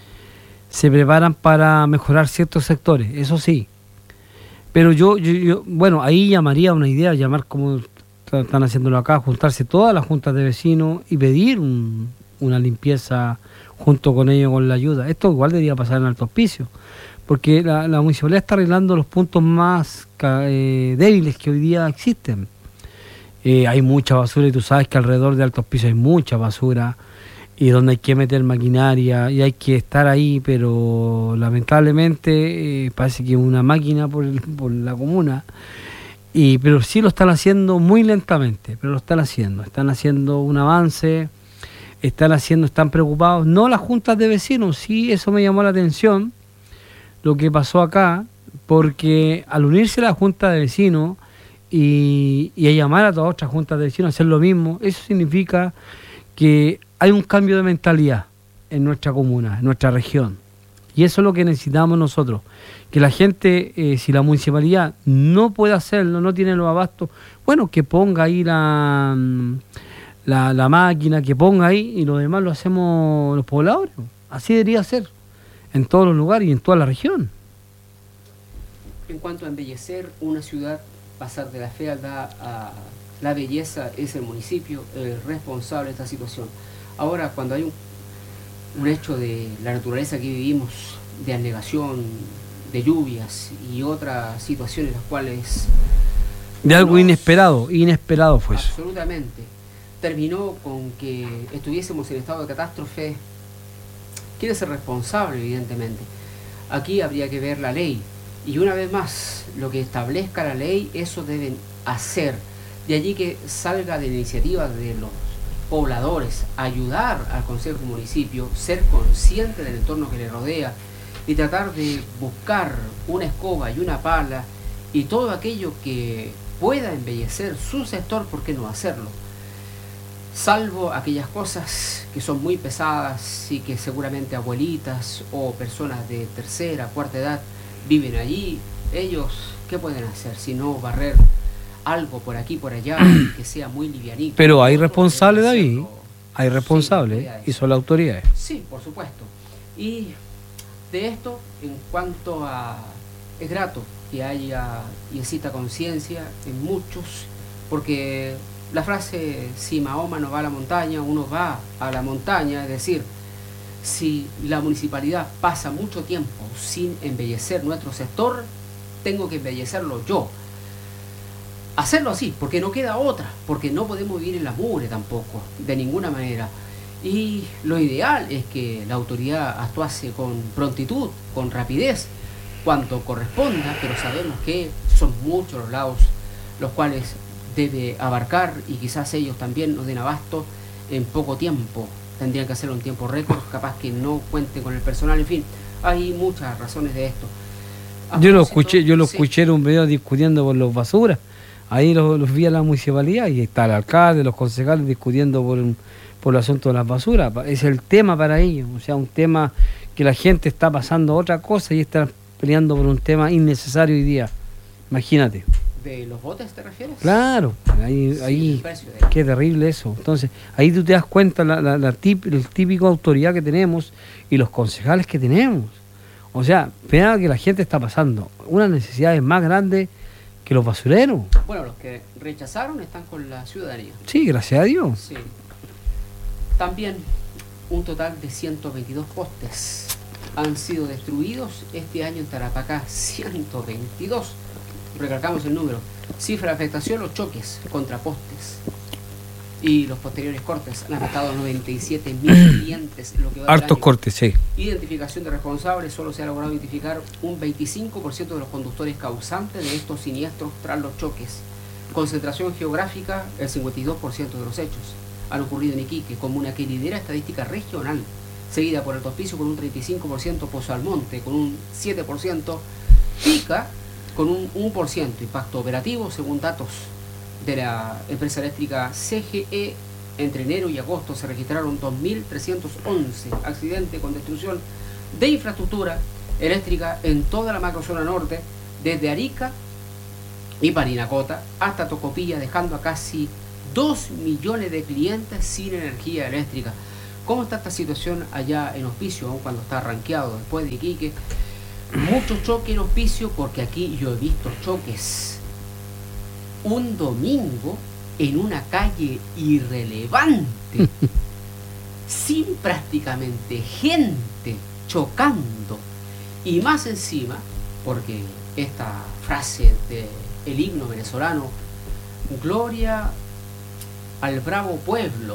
se preparan para mejorar ciertos sectores, eso sí. Pero yo, yo, yo, bueno, ahí llamaría una idea, llamar como están haciéndolo acá, juntarse todas las juntas de vecinos y pedir un, una limpieza junto con ellos, con la ayuda. Esto igual debería pasar en Alto Hospicio, porque la, la municipalidad está arreglando los puntos más eh, débiles que hoy día existen. Eh, hay mucha basura y tú sabes que alrededor de Alto Hospicio hay mucha basura y donde hay que meter maquinaria y hay que estar ahí, pero lamentablemente eh, parece que una máquina por, el, por la comuna. Y, pero sí lo están haciendo muy lentamente, pero lo están haciendo, están haciendo un avance. están haciendo, están preocupados, no las juntas de vecinos, sí, eso me llamó la atención, lo que pasó acá, porque al unirse a la junta de vecinos y, y a llamar a todas otras juntas de vecinos a hacer lo mismo, eso significa que hay un cambio de mentalidad en nuestra comuna, en nuestra región, y eso es lo que necesitamos nosotros, que la gente, eh, si la municipalidad no puede hacerlo, no tiene los abastos, bueno, que ponga ahí la... La, la máquina, que ponga ahí, y lo demás lo hacemos los pobladores. Así debería ser en todos los lugares y en toda la región. En cuanto a embellecer una ciudad, pasar de la fealdad a la belleza, es el municipio el responsable de esta situación. Ahora, cuando hay un, un hecho de la naturaleza que vivimos, de anegación, de lluvias y otras situaciones las cuales... De algo nos, inesperado, inesperado fue eso. Absolutamente. Terminó con que estuviésemos en estado de catástrofe. Quiere ser responsable, evidentemente. Aquí habría que ver la ley. Y una vez más, lo que establezca la ley, eso deben hacer. De allí que salga de la iniciativa de los pobladores, ayudar al Consejo Municipio, ser consciente del entorno que le rodea y tratar de buscar una escoba y una pala y todo aquello que pueda embellecer su sector, ¿por qué no hacerlo? Salvo aquellas cosas que son muy pesadas y que seguramente abuelitas o personas de tercera, cuarta edad viven allí, ellos, ¿qué pueden hacer si no barrer algo por aquí, por allá, que sea muy livianito? Pero hay responsables, David, hay responsables, sí, y son las autoridades. Sí, por supuesto. Y de esto, en cuanto a... es grato que haya y exista conciencia en muchos, porque... la frase, si Mahoma no va a la montaña, uno va a la montaña, es decir, si la municipalidad pasa mucho tiempo sin embellecer nuestro sector, tengo que embellecerlo yo. Hacerlo así, porque no queda otra, porque no podemos vivir en la mugre tampoco, de ninguna manera. Y lo ideal es que la autoridad actuase con prontitud, con rapidez, cuanto corresponda, pero sabemos que son muchos los lados los cuales debe abarcar y quizás ellos también nos den abasto en poco tiempo. Tendrían que hacerlo en tiempo récord, capaz que no cuenten con el personal, en fin, hay muchas razones de esto. A yo lo escuché, yo lo sí. escuché en un video discutiendo por los basuras, ahí los, los vi a la municipalidad y está el alcalde, los concejales discutiendo por, un, por el asunto de las basuras. Es el tema para ellos, o sea, un tema que la gente está pasando otra cosa y está peleando por un tema innecesario hoy día. Imagínate. ¿De los botes te refieres? Claro, ahí, sí, ahí qué terrible eso. Entonces, ahí tú te das cuenta la, la, la tip, el típico autoridad que tenemos y los concejales que tenemos. O sea, vea que la gente está pasando unas necesidades más grandes que los basureros. Bueno, los que rechazaron están con la ciudadanía. Sí, gracias a Dios. Sí. También un total de ciento veintidós postes han sido destruidos este año en Tarapacá. ciento veintidós. Recalcamos el número. Cifra de afectación, los choques contra postes y los posteriores cortes han afectado a noventa y siete mil clientes. Lo que va Hartos cortes, sí. Identificación de responsables, solo se ha logrado identificar un veinticinco por ciento de los conductores causantes de estos siniestros tras los choques. Concentración geográfica, el cincuenta y dos por ciento de los hechos han ocurrido en Iquique, comuna que lidera estadística regional, seguida por el Hospicio con un treinta y cinco por ciento, Pozo Almonte con un siete por ciento, Pica con un uno por ciento. Impacto operativo, según datos de la empresa eléctrica C G E, entre enero y agosto se registraron dos mil trescientos once accidentes con destrucción de infraestructura eléctrica en toda la macrozona norte, desde Arica y Parinacota hasta Tocopilla, dejando a casi dos millones de clientes sin energía eléctrica. ¿Cómo está esta situación allá en Hospicio, aun cuando está rankeado después de Iquique? Mucho choque en Hospicio, porque aquí yo he visto choques un domingo en una calle irrelevante, sin prácticamente gente chocando, y más encima, porque esta frase del himno venezolano, gloria al bravo pueblo,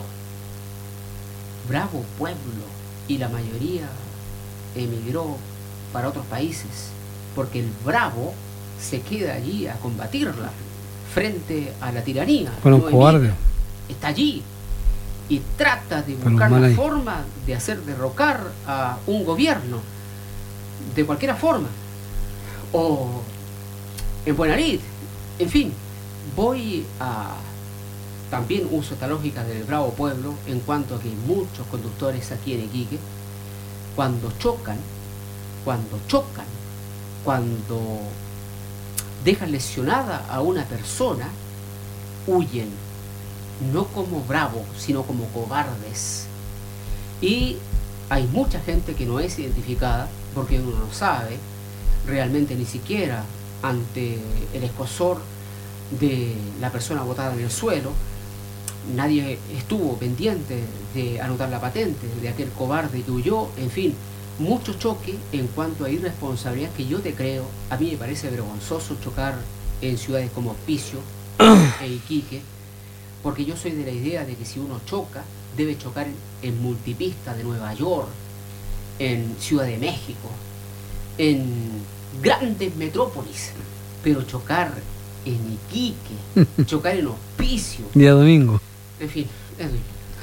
bravo pueblo, y la mayoría emigró para otros países, porque el bravo se queda allí a combatirla frente a la tiranía. Bueno, no cobarde. Está allí. y trata de buscar la forma de hacer derrocar a un gobierno de cualquier forma, o en buena lid, en fin, voy a también uso esta lógica del bravo pueblo en cuanto a que muchos conductores aquí en Iquique, cuando chocan, cuando chocan, cuando dejan lesionada a una persona, huyen, no como bravos, sino como cobardes. Y hay mucha gente que no es identificada porque uno no sabe realmente ni siquiera ante el escozor de la persona botada en el suelo. Nadie estuvo pendiente de anotar la patente de aquel cobarde que huyó. En fin, mucho choque en cuanto a irresponsabilidad que yo te creo. A mí me parece vergonzoso chocar en ciudades como Hospicio e Iquique, porque yo soy de la idea de que si uno choca, debe chocar en multipista de Nueva York, en Ciudad de México, en grandes metrópolis, pero chocar en Iquique, chocar en Hospicio. Día domingo. En fin, Edwin.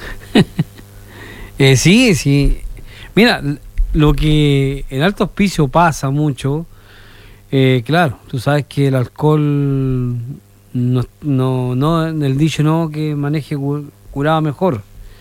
eh, sí, sí. Mira, lo que en Alto Hospicio pasa mucho, eh, claro, tú sabes que el alcohol, no, no, no, en el dicho no que maneje curado mejor.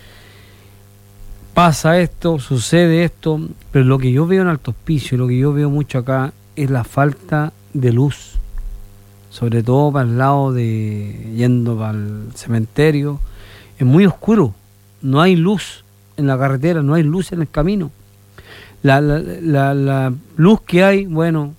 Pasa esto, sucede esto, pero lo que yo veo en Alto Hospicio, lo que yo veo mucho acá, es la falta de luz. Sobre todo para el lado de, yendo para el cementerio, es muy oscuro, no hay luz en la carretera, no hay luz en el camino. La, la, la, la luz que hay, bueno,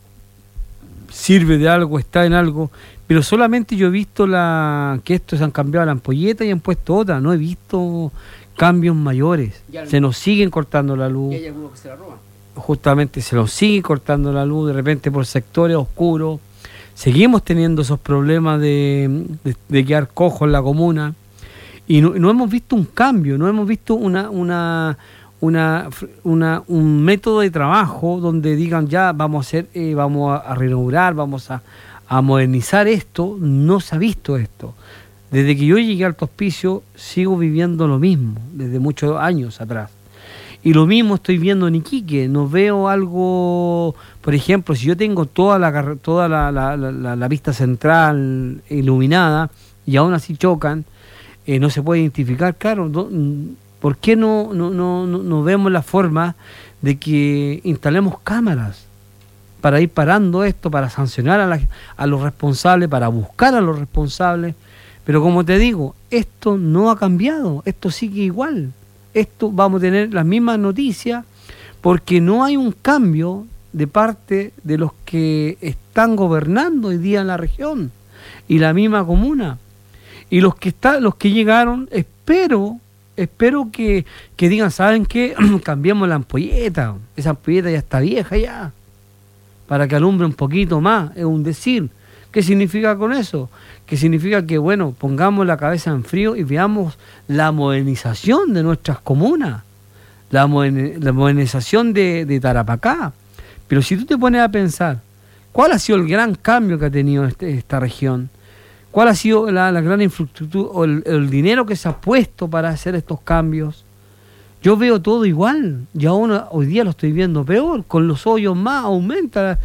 sirve de algo, está en algo, pero solamente yo he visto la que estos han cambiado la ampolleta y han puesto otra, no he visto cambios mayores. Ya, se nos siguen cortando la luz. Y hay algunos que se la roban. Justamente se nos sigue cortando la luz, de repente por sectores oscuros. Seguimos teniendo esos problemas de, de, de quedar cojo en la comuna y no, no hemos visto un cambio, no hemos visto una, una, una, una un método de trabajo donde digan ya vamos a hacer, eh, vamos a, a reinaugurar, vamos a, a modernizar esto. No se ha visto esto. Desde que yo llegué al Alto Hospicio sigo viviendo lo mismo, desde muchos años atrás. Y lo mismo estoy viendo en Iquique, no veo algo, por ejemplo, si yo tengo toda la toda la, la, la, la pista central iluminada y aún así chocan, eh, no se puede identificar, claro, no, ¿por qué no, no, no, no vemos la forma de que instalemos cámaras para ir parando esto, para sancionar a, la, a los responsables, para buscar a los responsables? Pero como te digo, esto no ha cambiado, esto sigue igual. Esto vamos a tener las mismas noticias porque no hay un cambio de parte de los que están gobernando hoy día en la región y la misma comuna. Y los que está, los que llegaron, espero, espero que, que digan, ¿saben qué? Cambiemos la ampolleta, esa ampolleta ya está vieja ya, para que alumbre un poquito más, es un decir. ¿Qué significa con eso? Que significa que, bueno, pongamos la cabeza en frío y veamos la modernización de nuestras comunas, la, moder la modernización de, de Tarapacá. Pero si tú te pones a pensar, ¿cuál ha sido el gran cambio que ha tenido este, esta región? ¿Cuál ha sido la, la gran infraestructura o el, el dinero que se ha puesto para hacer estos cambios? Yo veo todo igual, y aún hoy día lo estoy viendo peor, con los hoyos más aumenta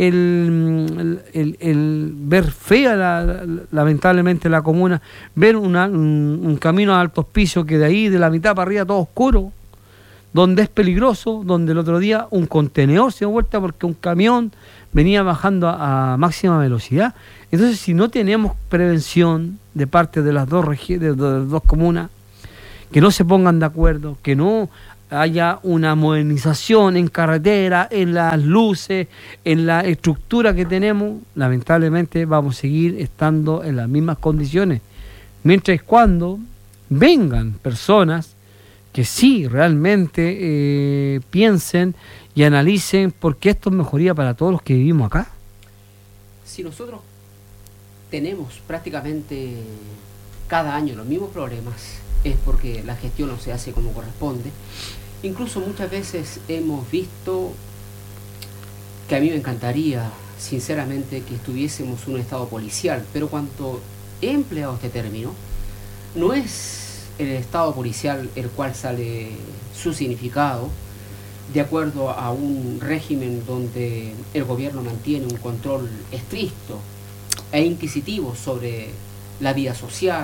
el, el, el, el ver fea la, la, lamentablemente la comuna, ver una, un, un camino a Alto Hospicio que de ahí de la mitad para arriba todo oscuro, donde es peligroso, donde el otro día un contenedor se dio vuelta porque un camión venía bajando a, a máxima velocidad. Entonces, si no tenemos prevención de parte de las dos regiones, de las dos comunas, que no se pongan de acuerdo, que no haya una modernización en carretera, en las luces, en la estructura que tenemos, lamentablemente vamos a seguir estando en las mismas condiciones. Mientras cuando vengan personas que sí realmente eh, piensen y analicen, porque esto es mejoría para todos los que vivimos acá. Si nosotros tenemos prácticamente cada año los mismos problemas, es porque la gestión no se hace como corresponde. Incluso muchas veces hemos visto que a mí me encantaría, sinceramente, que estuviésemos un estado policial, pero cuando he empleado este término, no es el Estado policial, el cual sale su significado, de acuerdo a un régimen donde el gobierno mantiene un control estricto e inquisitivo sobre la vida social,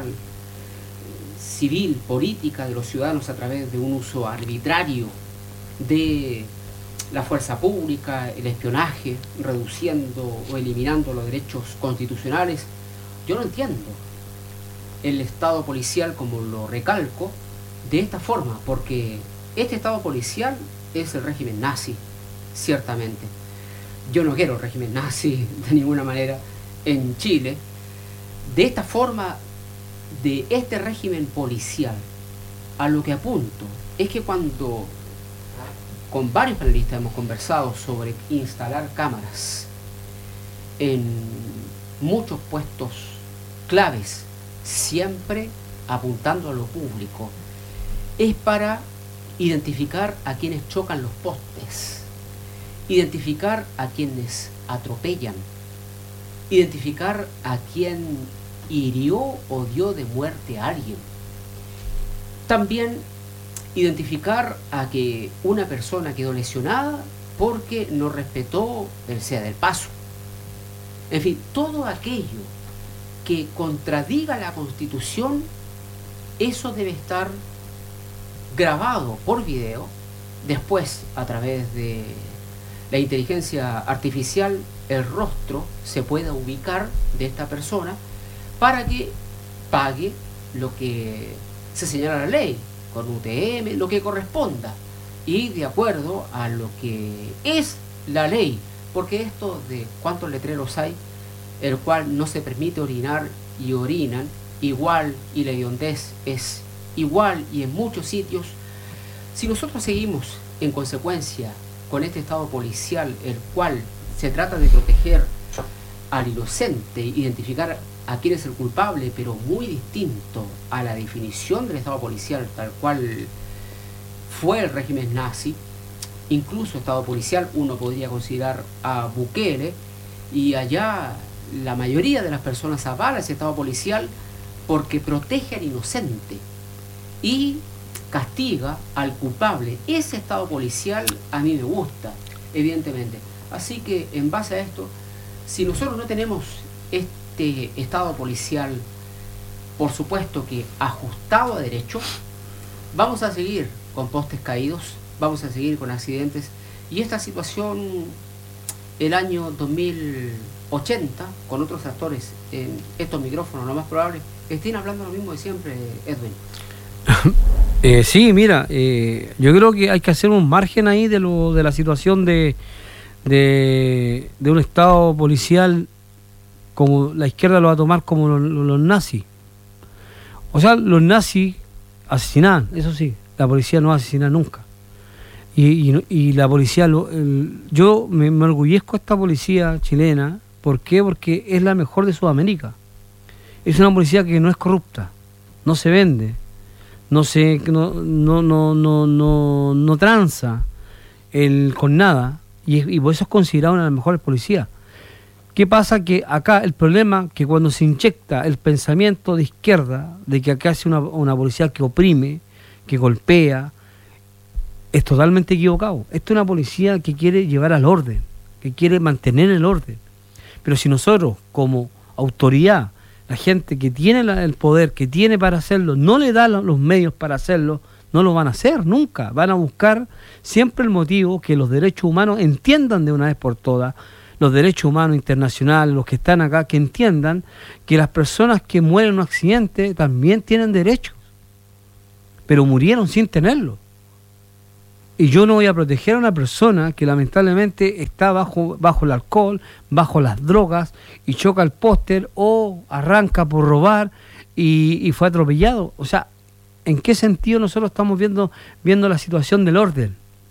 civil, política de los ciudadanos a través de un uso arbitrario de la fuerza pública, el espionaje, reduciendo o eliminando los derechos constitucionales. Yo no entiendo el Estado policial, como lo recalco, de esta forma, porque este Estado policial es el régimen nazi, ciertamente. Yo no quiero el régimen nazi de ninguna manera en Chile. De esta forma, de este régimen policial, a lo que apunto es que cuando con varios panelistas hemos conversado sobre instalar cámaras en muchos puestos claves, siempre apuntando a lo público, es para identificar a quienes chocan los postes, identificar a quienes atropellan, identificar a quien hirió o dio de muerte a alguien. También identificar a que una persona quedó lesionada porque no respetó el ceda del paso. En fin, todo aquello que contradiga la Constitución, eso debe estar grabado por video. Después, a través de la inteligencia artificial, el rostro se pueda ubicar de esta persona para que pague lo que se señala la ley, con U T M, lo que corresponda, y de acuerdo a lo que es la ley, porque esto de cuántos letreros hay, el cual no se permite orinar y orinan igual, y la hediondez es igual, y en muchos sitios, si nosotros seguimos en consecuencia con este Estado policial, el cual se trata de proteger al inocente, identificar a quién es el culpable, pero muy distinto a la definición del Estado policial tal cual fue el régimen nazi. Incluso Estado policial uno podría considerar a Bukele, y allá la mayoría de las personas avala ese Estado policial porque protege al inocente y castiga al culpable. Ese Estado policial a mí me gusta, evidentemente. Así que en base a esto, si nosotros no tenemos este Estado policial, por supuesto que ajustado a derecho, vamos a seguir con postes caídos, vamos a seguir con accidentes, y esta situación el año dos mil ochenta, con otros actores en estos micrófonos, lo más probable estén hablando lo mismo de siempre, Edwin. Eh, sí, mira, eh, yo creo que hay que hacer un margen ahí de lo de la situación de, de, de un Estado policial como la izquierda lo va a tomar como los, los nazis. O sea, los nazis asesinaban, eso sí, la policía no asesina nunca. Y, y, y la policía, lo, el, yo me, me orgullezco de esta policía chilena. ¿Por qué? Porque es la mejor de Sudamérica. Es una policía que no es corrupta, no se vende, no se no no no no no, no tranza el, con nada, y, y por eso es considerada una de las mejores policías. ¿Qué pasa? Que acá el problema que cuando se inyecta el pensamiento de izquierda de que acá es una, una policía que oprime, que golpea, es totalmente equivocado. Esta es una policía que quiere llevar al orden, que quiere mantener el orden. Pero si nosotros, como autoridad, la gente que tiene la, el poder, que tiene para hacerlo, no le da los medios para hacerlo, no lo van a hacer nunca. Van a buscar siempre el motivo que los derechos humanos entiendan de una vez por todas, los derechos humanos internacionales, los que están acá, que entiendan que las personas que mueren en un accidente también tienen derechos, pero murieron sin tenerlo. Y yo no voy a proteger a una persona que lamentablemente está bajo, bajo el alcohol, bajo las drogas, y choca el póster o arranca por robar y, y fue atropellado. O sea, ¿en qué sentido nosotros estamos viendo, viendo la situación del orden?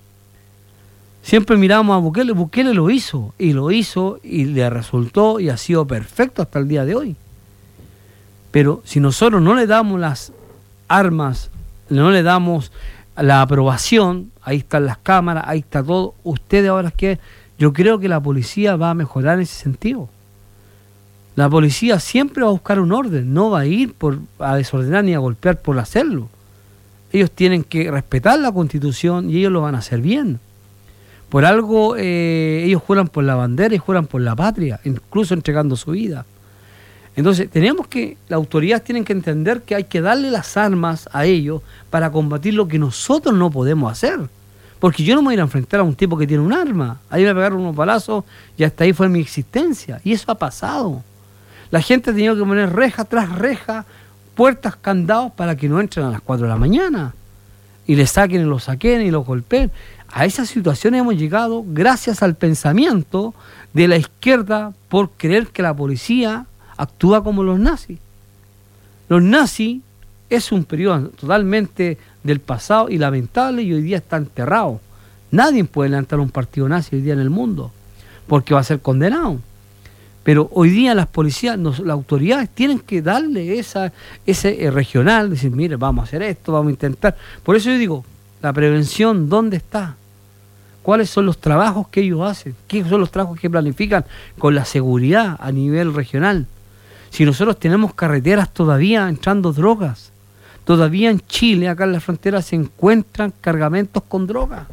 Siempre miramos a Bukele, Bukele lo hizo, y lo hizo, y le resultó, y ha sido perfecto hasta el día de hoy. Pero si nosotros no le damos las armas, no le damos la aprobación, ahí están las cámaras, ahí está todo, ustedes ahora es que yo creo que la policía va a mejorar en ese sentido. La policía siempre va a buscar un orden, no va a ir por, a desordenar ni a golpear por hacerlo. Ellos tienen que respetar la Constitución y ellos lo van a hacer bien. Por algo eh, ellos juran por la bandera y juran por la patria, incluso entregando su vida. Entonces tenemos que, las autoridades tienen que entender que hay que darle las armas a ellos para combatir lo que nosotros no podemos hacer. Porque yo no me voy a ir a enfrentar a un tipo que tiene un arma. Ahí me pegaron unos balazos y hasta ahí fue mi existencia. Y eso ha pasado. La gente ha tenido que poner reja tras reja, puertas, candados para que no entren a las cuatro de la mañana. Y les saquen y los saquen y los golpeen. A esa situación hemos llegado gracias al pensamiento de la izquierda por creer que la policía actúa como los nazis. Los nazis es un periodo totalmente del pasado y lamentable y hoy día está enterrado. Nadie puede levantar un partido nazi hoy día en el mundo porque va a ser condenado. Pero hoy día las policías, nos, las autoridades tienen que darle esa, ese eh, regional, decir, mire, vamos a hacer esto, vamos a intentar. Por eso yo digo, la prevención, ¿dónde está? ¿Cuáles son los trabajos que ellos hacen? ¿Qué son los trabajos que planifican con la seguridad a nivel regional? Si nosotros tenemos carreteras todavía entrando drogas, todavía en Chile, acá en la frontera, se encuentran cargamentos con droga.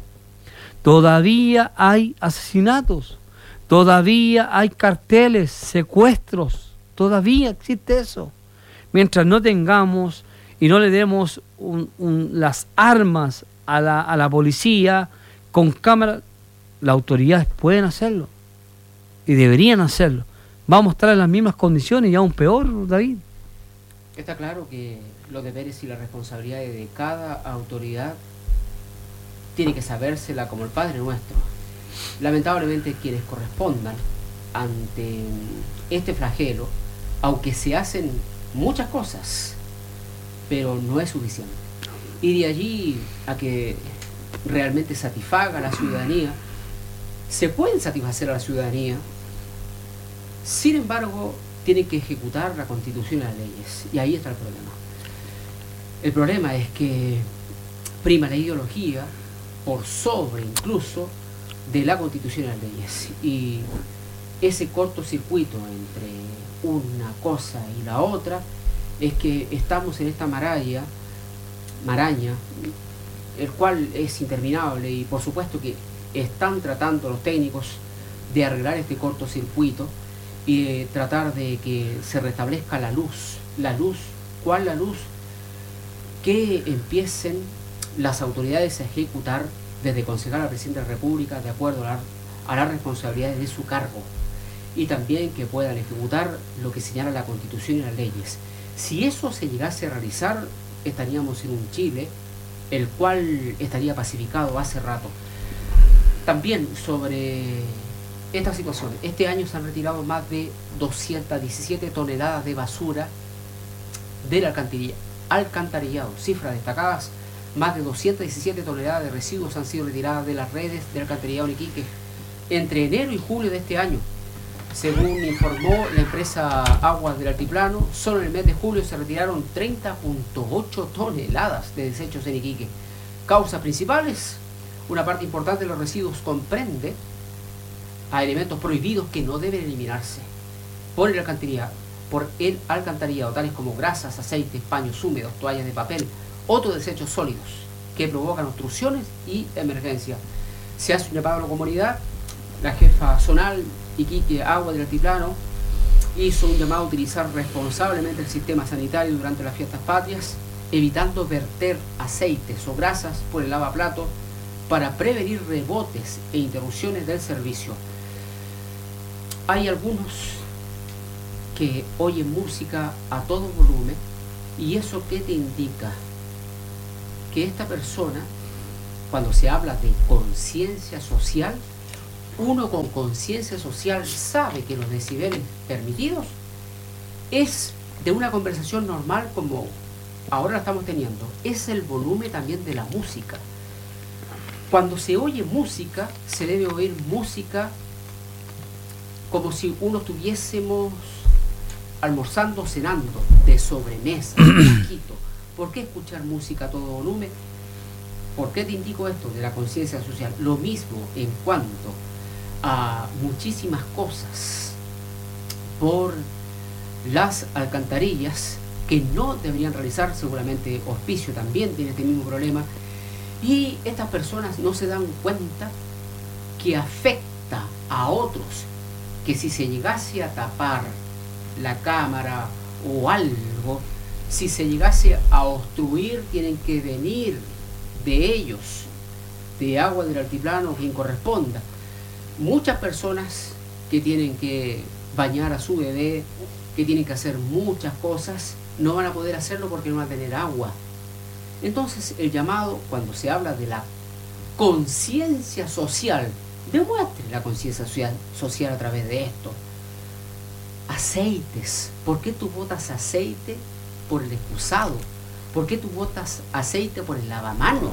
Todavía hay asesinatos. Todavía hay carteles, secuestros. Todavía existe eso. Mientras no tengamos y no le demos un, un, las armas a la, a la policía con cámara, las autoridades pueden hacerlo. Y deberían hacerlo. Vamos a estar en las mismas condiciones y aún peor, David. Está claro que los deberes y las responsabilidades de cada autoridad tiene que sabérsela como el Padre Nuestro. Lamentablemente quienes correspondan ante este flagelo, aunque se hacen muchas cosas, pero no es suficiente. Y de allí a que realmente satisfaga a la ciudadanía, se pueden satisfacer a la ciudadanía, sin embargo, tienen que ejecutar la Constitución y las leyes. Y ahí está el problema. El problema es que prima la ideología por sobre incluso de la Constitución y las leyes. Y ese cortocircuito entre una cosa y la otra es que estamos en esta maraña, maraña, el cual es interminable y por supuesto que están tratando los técnicos de arreglar este cortocircuito y de tratar de que se restablezca la luz. La luz, ¿cuál la luz? Que empiecen las autoridades a ejecutar desde concejal al presidente de la República de acuerdo a, la, a las responsabilidades de su cargo y también que puedan ejecutar lo que señala la Constitución y las leyes. Si eso se llegase a realizar, estaríamos en un Chile el cual estaría pacificado hace rato. También sobre esta situación, este año se han retirado más de doscientas diecisiete toneladas de basura del alcantarillado, alcantarillado. Cifras destacadas, más de doscientas diecisiete toneladas de residuos han sido retiradas de las redes del alcantarillado en Iquique entre enero y julio de este año. Según informó la empresa Aguas del Altiplano, solo en el mes de julio se retiraron treinta punto ocho toneladas de desechos en Iquique. Causas principales: una parte importante de los residuos comprende a elementos prohibidos que no deben eliminarse por el alcantarillado, por el alcantarillado, tales como grasas, aceites, paños húmedos, toallas de papel, otros desechos sólidos que provocan obstrucciones y emergencias. Se hace un llamado a la comunidad. La jefa zonal Iquique Agua del Altiplano hizo un llamado a utilizar responsablemente el sistema sanitario durante las fiestas patrias, evitando verter aceites o grasas por el lavaplatos para prevenir rebotes e interrupciones del servicio. Hay algunos que oyen música a todo volumen, y eso ¿qué te indica? Que esta persona, cuando se habla de conciencia social, uno con conciencia social sabe que los decibeles permitidos es de una conversación normal como ahora la estamos teniendo, es el volumen también de la música. Cuando se oye música, se debe oír música como si uno estuviésemos almorzando, cenando, de sobremesa, un poquito. ¿Por qué escuchar música a todo volumen? ¿Por qué te indico esto de la conciencia social? Lo mismo en cuanto a muchísimas cosas por las alcantarillas, que no deberían realizar, seguramente Hospicio también tiene este mismo problema, y estas personas no se dan cuenta que afecta a otros, que si se llegase a tapar la cámara o algo, si se llegase a obstruir, tienen que venir de ellos, de agua del altiplano, quien corresponda. Muchas personas que tienen que bañar a su bebé, que tienen que hacer muchas cosas, no van a poder hacerlo porque no van a tener agua. Entonces el llamado, cuando se habla de la conciencia social, demuestre la conciencia social, social a través de esto. Aceites. ¿Por qué tú botas aceite por el excusado? ¿Por qué tú botas aceite por el lavamanos?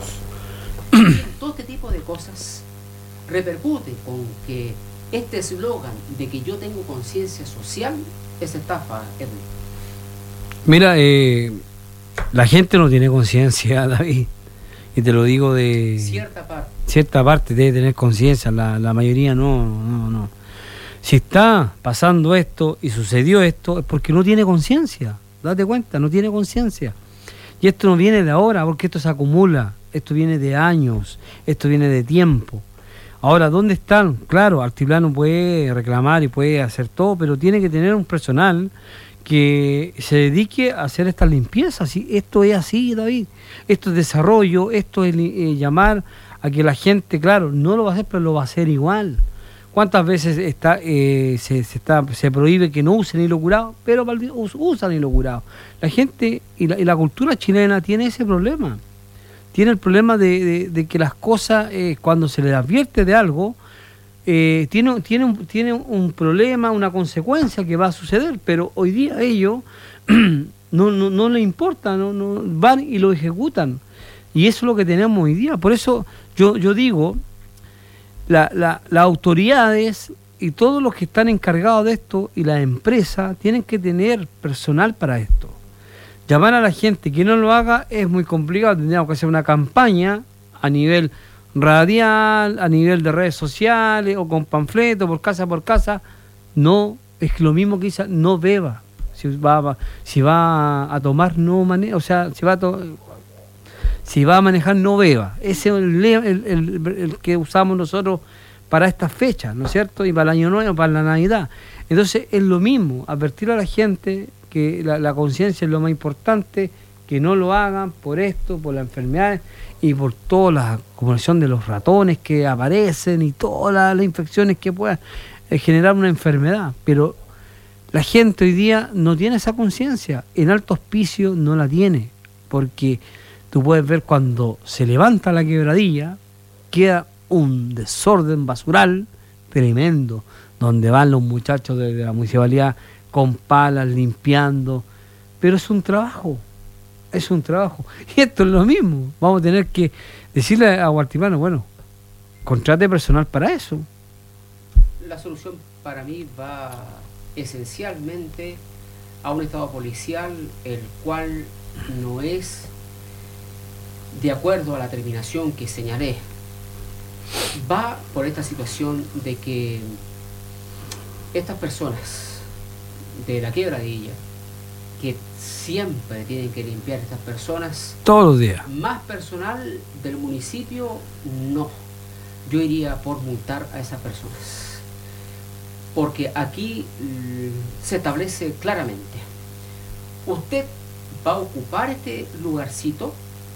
Todo este tipo de cosas repercute con que este eslogan de que yo tengo conciencia social es estafa, Edwin. Mira, eh, la gente no tiene conciencia, David, y te lo digo de cierta parte. Cierta parte debe tener conciencia, la, la mayoría no, no, no. Si está pasando esto y sucedió esto, es porque no tiene conciencia. Date cuenta, no tiene conciencia. Y esto no viene de ahora, porque esto se acumula. Esto viene de años, esto viene de tiempo. Ahora, ¿dónde están? Claro, Altiplano puede reclamar y puede hacer todo, pero tiene que tener un personal que se dedique a hacer estas limpiezas. ¿Sí? Esto es así, David. Esto es desarrollo, esto es eh, llamar a que la gente, claro, no lo va a hacer, pero lo va a hacer igual. ¿Cuántas veces está, eh, se, se, está, se prohíbe que no usen hilo curado? Pero usan hilo curado. La gente y la, y la cultura chilena tiene ese problema. Tiene el problema de, de, de que las cosas, eh, cuando se les advierte de algo, eh, tiene, tiene, un, tiene un problema, una consecuencia que va a suceder, pero hoy día ellos no, no, no les importa, no, no, van y lo ejecutan. Y eso es lo que tenemos hoy día. Por eso yo, yo digo, la, la, las autoridades y todos los que están encargados de esto y las empresas tienen que tener personal para esto. Llamar a la gente que no lo haga es muy complicado. Tendríamos que hacer una campaña a nivel radial, a nivel de redes sociales o con panfletos por casa por casa. No, es lo mismo que dice, no beba. Si va, si va a tomar, no maneja. O sea, si va a, to- si va a manejar, no beba. Ese es el, el, el, el que usamos nosotros para estas fechas, ¿no es cierto? Y para el Año Nuevo, para la Navidad. Entonces es lo mismo, advertir a la gente que la, la conciencia es lo más importante, que no lo hagan por esto, por las enfermedades y por toda la acumulación de los ratones que aparecen y todas las, las infecciones que puedan eh, generar una enfermedad. Pero la gente hoy día no tiene esa conciencia. En Alto Hospicio no la tiene, porque tú puedes ver cuando se levanta la quebradilla, queda un desorden basural tremendo, donde van los muchachos de, de la municipalidad con palas, limpiando, pero es un trabajo, es un trabajo. Y esto es lo mismo, vamos a tener que decirle a Guartimano, bueno, contrate personal para eso. La solución para mí va esencialmente a un estado policial el cual no es de acuerdo a la terminación que señalé. Va por esta situación de que estas personas de la quebradilla, que siempre tienen que limpiar estas personas, todos los días, más personal del municipio, no. Yo iría por multar a esas personas, porque aquí mm, se establece claramente, usted va a ocupar este lugarcito,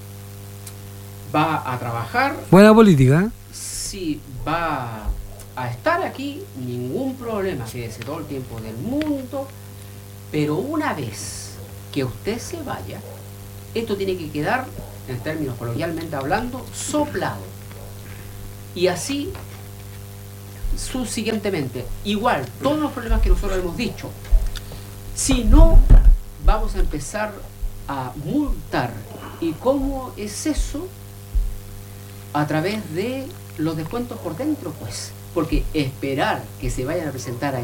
va a trabajar, buena política, ¿eh? Si va a estar aquí, ningún problema, quédese todo el tiempo del mundo, pero una vez que usted se vaya, esto tiene que quedar, en términos coloquialmente hablando, soplado. Y así subsiguientemente, igual, todos los problemas que nosotros hemos dicho, si no, vamos a empezar a multar. ¿Y cómo es eso? A través de los descuentos por dentro, pues, porque esperar que se vayan a presentar